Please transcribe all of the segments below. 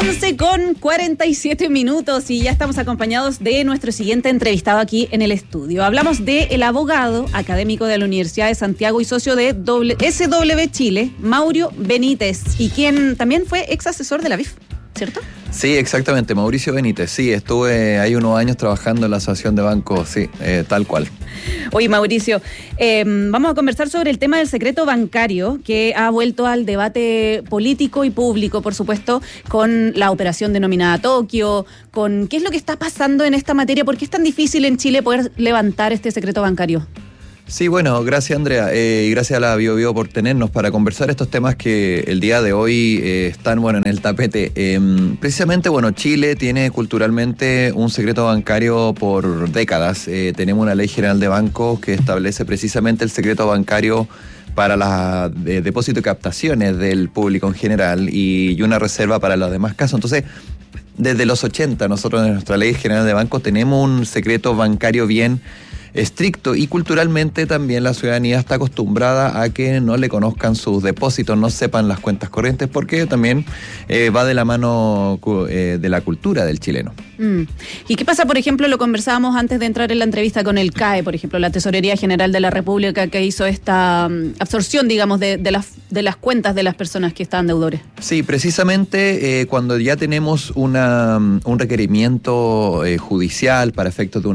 11:47 y ya estamos acompañados de nuestro siguiente entrevistado aquí en el estudio. Hablamos del abogado académico de la Universidad de Santiago y socio de SW Chile, Mauricio Benítez, y quien también fue ex asesor de la BIF, ¿cierto? Sí, exactamente, Mauricio Benítez. Sí, estuve ahí unos años trabajando en la Asociación de Bancos, sí, tal cual. Oye, Mauricio, vamos a conversar sobre el tema del secreto bancario, que ha vuelto al debate político y público, por supuesto, con la operación denominada Tokio, con qué es lo que está pasando en esta materia, por qué es tan difícil en Chile poder levantar este secreto bancario. Sí, bueno, gracias Andrea y gracias a la BioBio por tenernos para conversar estos temas que el día de hoy están en el tapete. Precisamente, Chile tiene culturalmente un secreto bancario por décadas. Tenemos una ley general de bancos que establece precisamente el secreto bancario para los depósitos y captaciones del público en general y una reserva para los demás casos. Entonces, desde los 80 nosotros en nuestra ley general de bancos tenemos un secreto bancario bien estricto y culturalmente también la ciudadanía está acostumbrada a que no le conozcan sus depósitos, no sepan las cuentas corrientes, porque también va de la mano de la cultura del chileno. ¿Y qué pasa, por ejemplo, lo conversábamos antes de entrar en la entrevista con el CAE, por ejemplo, la Tesorería General de la República, que hizo esta absorción, digamos, de las cuentas de las personas que estaban deudores? Sí, precisamente cuando ya tenemos un requerimiento judicial para efectos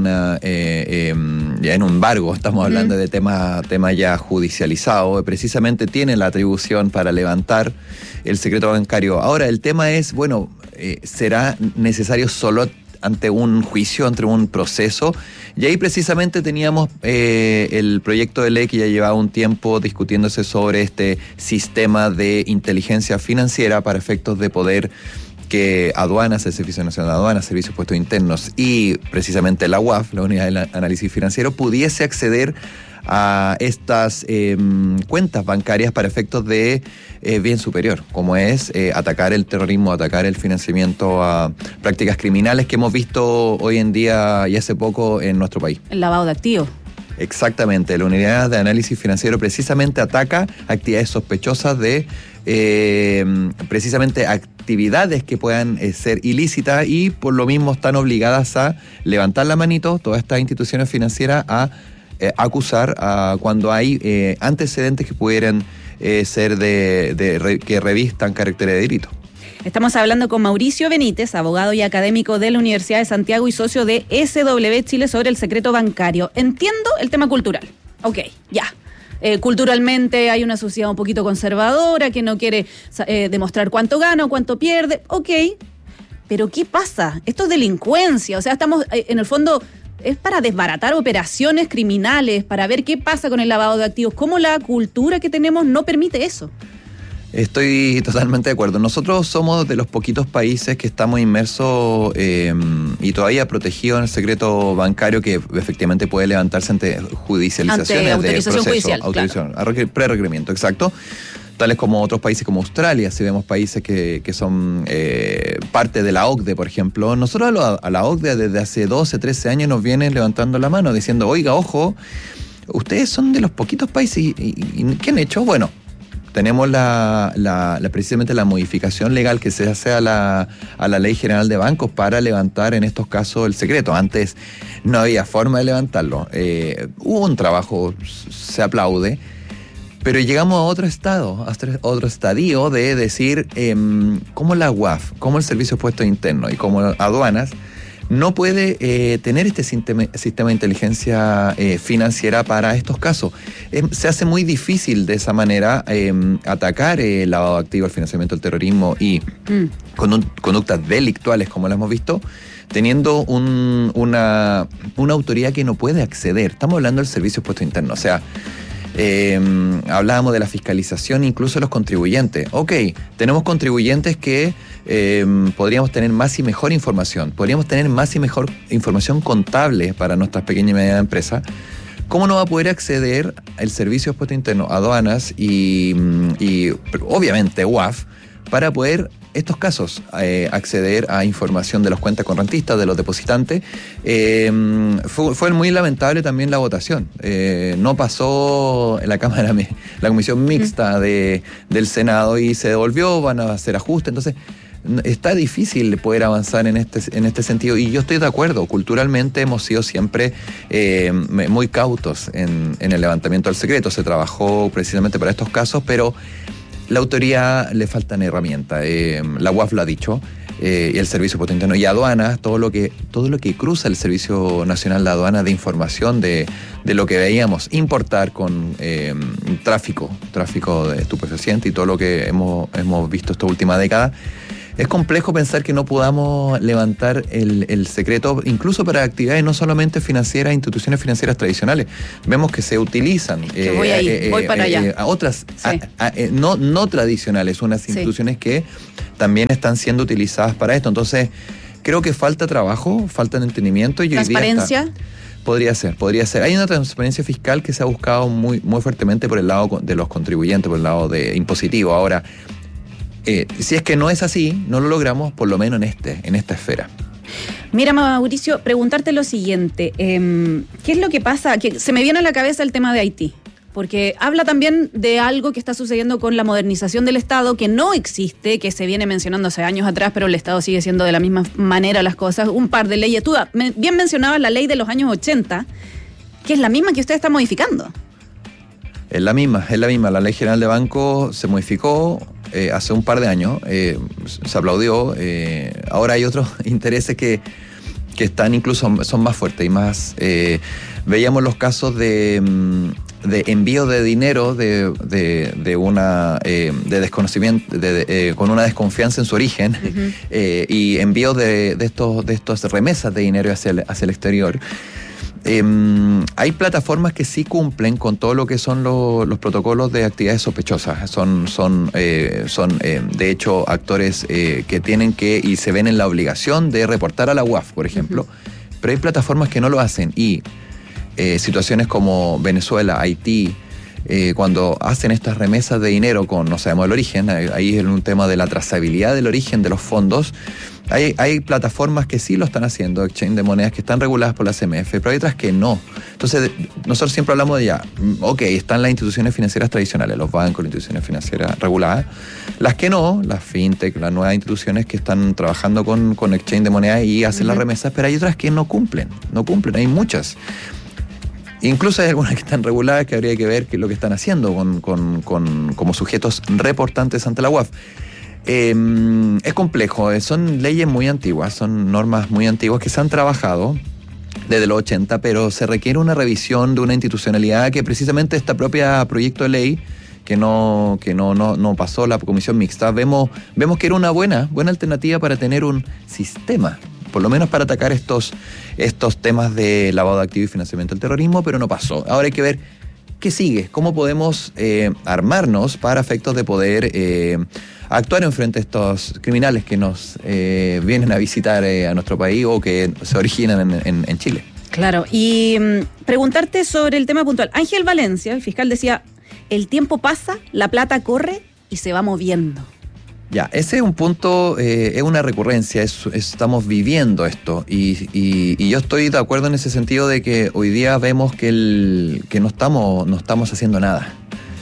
de ya en un embargo, estamos hablando de tema ya judicializado, precisamente tiene la atribución para levantar el secreto bancario. Ahora, el tema es, ¿será necesario solo ante un juicio, ante un proceso? Y ahí precisamente teníamos el proyecto de ley que ya llevaba un tiempo discutiéndose sobre este sistema de inteligencia financiera para efectos de poder que aduanas, el Servicio Nacional de Aduanas, Servicios de Impuestos Internos y precisamente la UAF, la Unidad de Análisis Financiero, pudiese acceder a estas cuentas bancarias para efectos de bien superior, como es atacar el terrorismo, atacar el financiamiento a prácticas criminales que hemos visto hoy en día y hace poco en nuestro país. El lavado de activos. Exactamente, la Unidad de Análisis Financiero precisamente ataca actividades sospechosas de precisamente actividades que puedan ser ilícitas y por lo mismo están obligadas a levantar la manito todas estas instituciones financieras a acusar cuando hay antecedentes que pudieran ser que revistan carácter de delito. Estamos hablando con Mauricio Benítez, abogado y académico de la Universidad de Santiago y socio de SW Chile sobre el secreto bancario. Entiendo el tema cultural. Ok, ya. Culturalmente hay una sociedad un poquito conservadora que no quiere demostrar cuánto gana o cuánto pierde. Ok, pero ¿qué pasa? Esto es delincuencia. O sea, estamos en el fondo... Es para desbaratar operaciones criminales, para ver qué pasa con el lavado de activos. ¿Cómo la cultura que tenemos no permite eso? Estoy totalmente de acuerdo. Nosotros somos de los poquitos países que estamos inmersos y todavía protegidos en el secreto bancario que efectivamente puede levantarse ante judicializaciones ante autorización de proceso, judicial, autorización, claro. Pre-requerimiento, exacto. Tales como otros países como Australia, si vemos países que son parte de la OCDE, por ejemplo. Nosotros a la OCDE desde hace 12, 13 años nos vienen levantando la mano diciendo, oiga, ojo, ustedes son de los poquitos países y ¿qué han hecho? Bueno, tenemos precisamente la modificación legal que se hace a la Ley General de Bancos para levantar en estos casos el secreto. Antes no había forma de levantarlo. Hubo un trabajo, se aplaude, pero llegamos a otro estadio de decir cómo la UAF, cómo el Servicio de Impuestos Internos y cómo aduanas no puede tener este sistema de inteligencia financiera para estos casos. Se hace muy difícil de esa manera atacar el lavado de activos, el financiamiento del terrorismo y conductas delictuales como lo hemos visto, teniendo una autoridad que no puede acceder. Estamos hablando del Servicio de Impuestos Internos, o sea, hablábamos de la fiscalización, incluso los contribuyentes. Ok, tenemos contribuyentes que podríamos tener más y mejor información, podríamos tener más y mejor información contable para nuestras pequeñas y medianas empresas. ¿Cómo no va a poder acceder el Servicio de Impuestos Internos, aduanas y obviamente UAF para poder estos casos, acceder a información de los cuentas correntistas, de los depositantes. Fue muy lamentable también la votación. No pasó en la Cámara, la comisión mixta del Senado y se devolvió, van a hacer ajustes. Entonces, está difícil poder avanzar en este sentido, y yo estoy de acuerdo. Culturalmente hemos sido siempre muy cautos en el levantamiento del secreto. Se trabajó precisamente para estos casos, pero la autoridad le faltan herramientas. La UAF lo ha dicho, y el Servicio de Impuesto Interno y Aduanas, todo lo que cruza el Servicio Nacional de Aduanas de información de lo que veíamos importar con tráfico de estupefacientes y todo lo que hemos visto esta última década. Es complejo pensar que no podamos levantar el secreto, incluso para actividades no solamente financieras, instituciones financieras tradicionales. Vemos que se utilizan voy para allá. A otras, sí. no tradicionales, unas instituciones que también están siendo utilizadas para esto. Entonces, creo que falta trabajo, falta entendimiento. Y ¿Transparencia? Podría ser. Hay una transparencia fiscal que se ha buscado muy, muy fuertemente por el lado de los contribuyentes, por el lado de impositivo. Ahora, si es que no es así, no lo logramos, por lo menos en esta esfera. Mira, Mauricio, preguntarte lo siguiente. ¿Qué es lo que pasa? Que se me viene a la cabeza el tema de Haití, porque habla también de algo que está sucediendo con la modernización del Estado, que no existe, que se viene mencionando hace años atrás, pero el Estado sigue siendo de la misma manera las cosas. Un par de leyes. Tú bien mencionabas la ley de los años 80, que es la misma que usted está modificando. Es la misma. La Ley General de Banco se modificó hace un par de años, se aplaudió. Ahora hay otros intereses que están incluso, son más fuertes y más... veíamos los casos de envío de dinero de desconocimiento, con una desconfianza en su origen, y envío de estos remesas de dinero hacia el exterior. Hay plataformas que sí cumplen con todo lo que son los protocolos de actividades sospechosas. Son de hecho actores que tienen que y se ven en la obligación de reportar a la UAF, por ejemplo. Pero hay plataformas que no lo hacen, y situaciones como Venezuela, Haití, cuando hacen estas remesas de dinero no sabemos el origen, ahí es un tema de la trazabilidad del origen de los fondos. Hay plataformas que sí lo están haciendo, exchange de monedas que están reguladas por la CMF, pero hay otras que no. Entonces, nosotros siempre hablamos de están las instituciones financieras tradicionales, los bancos, las instituciones financieras reguladas. Las que no, las fintech, las nuevas instituciones que están trabajando con exchange de monedas y hacen las remesas, pero hay otras que no cumplen, hay muchas. Incluso hay algunas que están reguladas que habría que ver qué es lo que están haciendo como sujetos reportantes ante la UAF. Es complejo, son leyes muy antiguas, son normas muy antiguas que se han trabajado desde los 80, pero se requiere una revisión de una institucionalidad que precisamente este propio proyecto de ley que no pasó la comisión mixta, vemos que era una buena alternativa para tener un sistema, por lo menos para atacar estos temas de lavado de activos y financiamiento del terrorismo, pero no pasó. Ahora hay que ver qué sigue, cómo podemos armarnos para efectos de poder actuar en frente a estos criminales que nos vienen a visitar a nuestro país o que se originan en Chile. Claro, y preguntarte sobre el tema puntual. Ángel Valencia, el fiscal, decía, el tiempo pasa, la plata corre y se va moviendo. Ya, ese es un punto, es una recurrencia, estamos viviendo esto y yo estoy de acuerdo en ese sentido de que hoy día vemos que no estamos haciendo nada.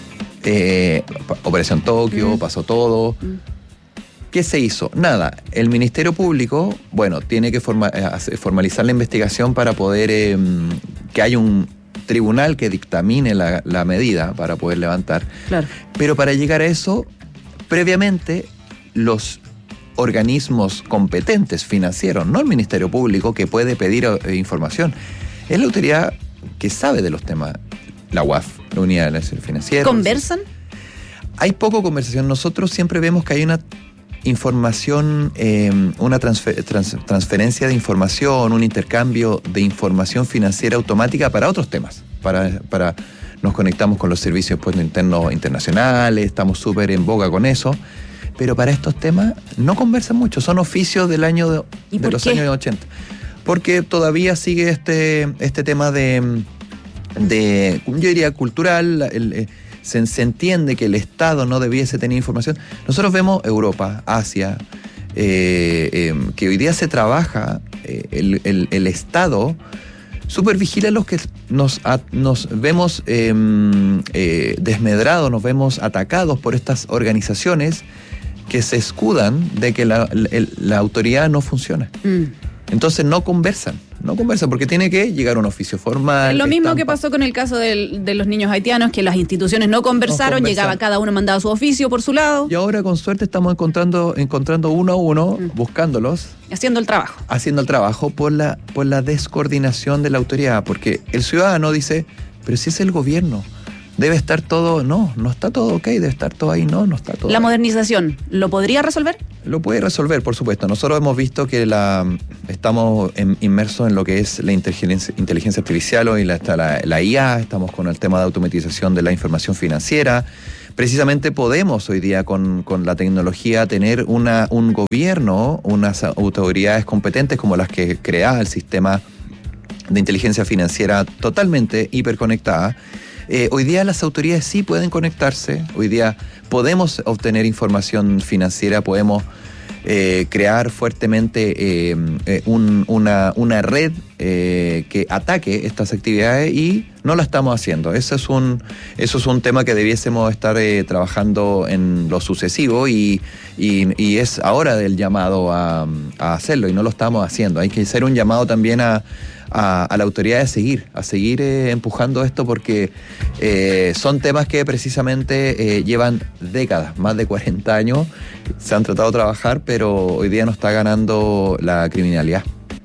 Operación Tokio, pasó todo. ¿Qué se hizo? Nada. El Ministerio Público, tiene que formalizar la investigación para poder que haya un tribunal que dictamine la medida para poder levantar. Claro. Pero para llegar a eso, previamente, los organismos competentes financieros, no el Ministerio Público que puede pedir información, es la autoridad que sabe de los temas, la UAF, la Unidad de Financiera. ¿Conversan? Hay poco conversación. Nosotros siempre vemos que hay una información, una transferencia de información, un intercambio de información financiera automática para otros temas. Nos conectamos con los servicios de impuestos internos internacionales, estamos súper en boga con eso. Pero para estos temas no conversan mucho, son oficios del año de los años 80. Porque todavía sigue este tema de yo diría cultural, se entiende que el Estado no debiese tener información. Nosotros vemos Europa, Asia, que hoy día se trabaja, el Estado supervigila a los que nos vemos desmedrados, nos vemos atacados por estas organizaciones que se escudan de que la autoridad no funciona. Entonces no conversan porque tiene que llegar un oficio formal. Lo mismo que pasó con el caso de los niños haitianos, que las instituciones no conversaron, llegaba cada uno, mandaba su oficio por su lado. Y ahora con suerte estamos encontrando uno a uno, buscándolos. Haciendo el trabajo. Por la descoordinación de la autoridad, porque el ciudadano dice, pero si es el gobierno, debe estar todo, no está todo ok, debe estar todo ahí, no está todo. ¿La modernización lo podría resolver? Lo puede resolver, por supuesto. Nosotros hemos visto que estamos inmersos en lo que es la inteligencia artificial y la IA, estamos con el tema de automatización de la información financiera. Precisamente podemos hoy día con la tecnología tener un gobierno, unas autoridades competentes como las que crea el sistema de inteligencia financiera totalmente hiperconectada. Hoy día las autoridades sí pueden conectarse, hoy día podemos obtener información financiera, podemos crear fuertemente una red que ataque estas actividades y no la estamos haciendo. Eso es un tema que debiésemos estar trabajando en lo sucesivo y es ahora del llamado a hacerlo y no lo estamos haciendo. Hay que hacer un llamado también a la autoridad a seguir empujando esto porque son temas que precisamente llevan décadas, más de 40 años, se han tratado de trabajar, pero hoy día nos está ganando la criminalidad.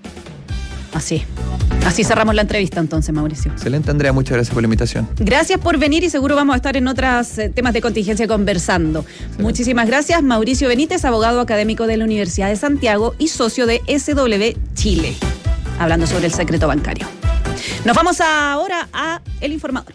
Así cerramos la entrevista entonces, Mauricio. Excelente, Andrea, muchas gracias por la invitación. Gracias por venir y seguro vamos a estar en otros temas de contingencia conversando. Excelente. Muchísimas gracias, Mauricio Benítez, abogado académico de la Universidad de Santiago y socio de SW Chile, hablando sobre el secreto bancario. Nos vamos ahora a El Informador.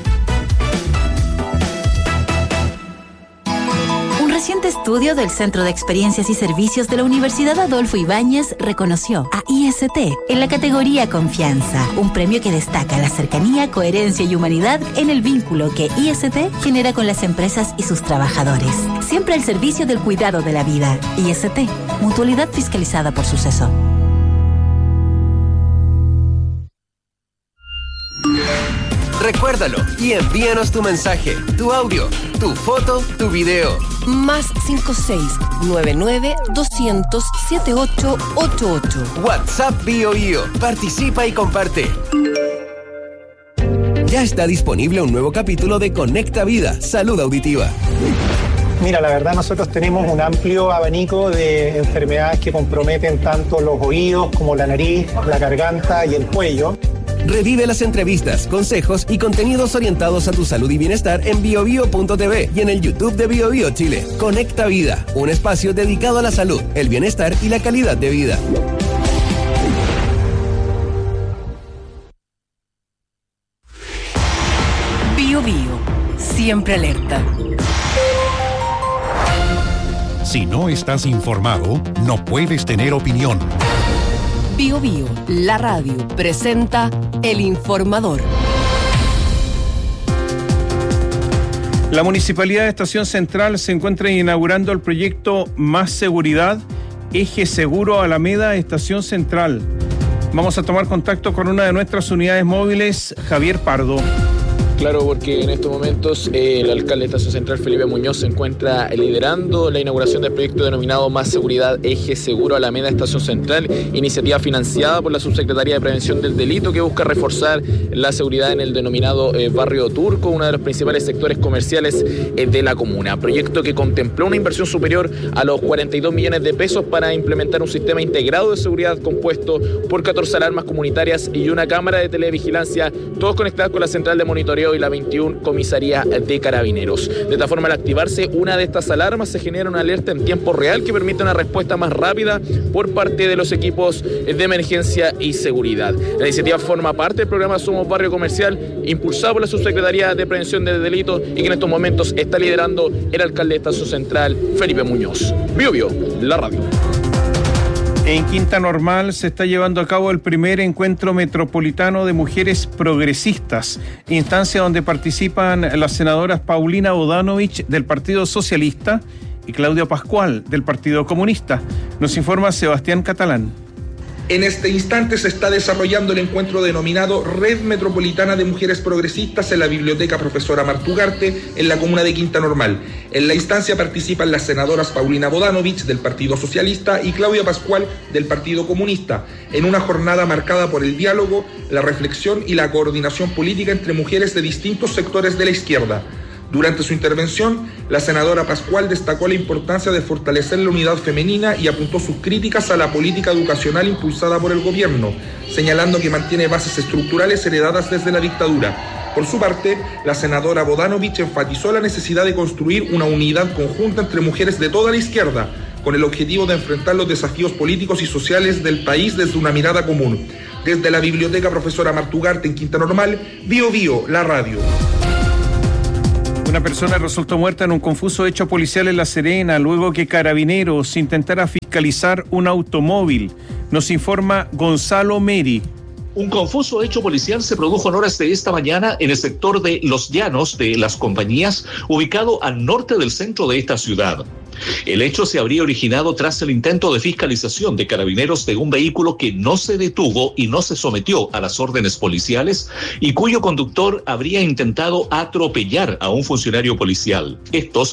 Un reciente estudio del Centro de Experiencias y Servicios de la Universidad Adolfo Ibáñez reconoció a IST en la categoría Confianza, un premio que destaca la cercanía, coherencia y humanidad en el vínculo que IST genera con las empresas y sus trabajadores. Siempre al servicio del cuidado de la vida. IST, mutualidad fiscalizada por Suceso. Recuérdalo y envíanos tu mensaje, tu audio, tu foto, tu video. Más 56-99-200-7888. WhatsApp BioBio. Participa y comparte. Ya está disponible un nuevo capítulo de Conecta Vida, Salud Auditiva. Mira, la verdad nosotros tenemos un amplio abanico de enfermedades que comprometen tanto los oídos como la nariz, la garganta y el cuello. Revive las entrevistas, consejos y contenidos orientados a tu salud y bienestar en biobio.tv y en el YouTube de BioBio Chile. Conecta Vida, un espacio dedicado a la salud, el bienestar y la calidad de vida. BioBio, siempre alerta. Si no estás informado, no puedes tener opinión. BioBio, la radio, presenta El Informador. La Municipalidad de Estación Central se encuentra inaugurando el proyecto Más Seguridad, Eje Seguro Alameda Estación Central. Vamos a tomar contacto con una de nuestras unidades móviles, Javier Pardo. Claro, porque en estos momentos el alcalde de Estación Central, Felipe Muñoz, se encuentra liderando la inauguración del proyecto denominado Más Seguridad, Eje Seguro Alameda Estación Central, iniciativa financiada por la Subsecretaría de Prevención del Delito que busca reforzar la seguridad en el denominado Barrio Turco, uno de los principales sectores comerciales de la comuna. Proyecto que contempló una inversión superior a los 42 millones de pesos para implementar un sistema integrado de seguridad compuesto por 14 alarmas comunitarias y una cámara de televigilancia, todos conectados con la central de monitoreo y la 21 comisaría de Carabineros. De esta forma, al activarse una de estas alarmas, se genera una alerta en tiempo real que permite una respuesta más rápida por parte de los equipos de emergencia y seguridad. La iniciativa forma parte del programa Somos Barrio Comercial, impulsado por la Subsecretaría de Prevención de Delitos y que en estos momentos está liderando el alcalde de Estación Central, Felipe Muñoz. BioBio, la radio. En Quinta Normal se está llevando a cabo el primer encuentro metropolitano de mujeres progresistas, instancia donde participan las senadoras Paulina Bodanovich del Partido Socialista y Claudia Pascual del Partido Comunista. Nos informa Sebastián Catalán. En este instante se está desarrollando el encuentro denominado Red Metropolitana de Mujeres Progresistas en la Biblioteca Profesora Martugarte, en la comuna de Quinta Normal. En la instancia participan las senadoras Paulina Bodanovich, del Partido Socialista, y Claudia Pascual, del Partido Comunista, en una jornada marcada por el diálogo, la reflexión y la coordinación política entre mujeres de distintos sectores de la izquierda. Durante su intervención, la senadora Pascual destacó la importancia de fortalecer la unidad femenina y apuntó sus críticas a la política educacional impulsada por el gobierno, señalando que mantiene bases estructurales heredadas desde la dictadura. Por su parte, la senadora Bodanovich enfatizó la necesidad de construir una unidad conjunta entre mujeres de toda la izquierda, con el objetivo de enfrentar los desafíos políticos y sociales del país desde una mirada común. Desde la Biblioteca Profesora Martugarte en Quinta Normal, Bío Bío, la radio. Una persona resultó muerta en un confuso hecho policial en La Serena, luego que Carabineros intentara fiscalizar un automóvil. Nos informa Gonzalo Meri. Un confuso hecho policial se produjo en horas de esta mañana en el sector de Los Llanos de Las Compañías, ubicado al norte del centro de esta ciudad. El hecho se habría originado tras el intento de fiscalización de Carabineros de un vehículo que no se detuvo y no se sometió a las órdenes policiales y cuyo conductor habría intentado atropellar a un funcionario policial. Estos